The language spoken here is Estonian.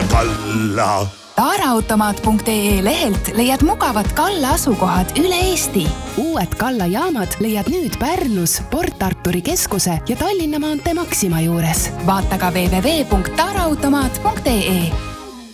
kalla. Taaraautomaat.ee lehelt leiad mugavad Kalla asukohad üle Eesti. Uued Kalla jaamad leiad nüüd Pärnus, Port Arturi keskuse ja Tallinna maantee Maxima juures. Vaata ka www.taaraautomaat.ee.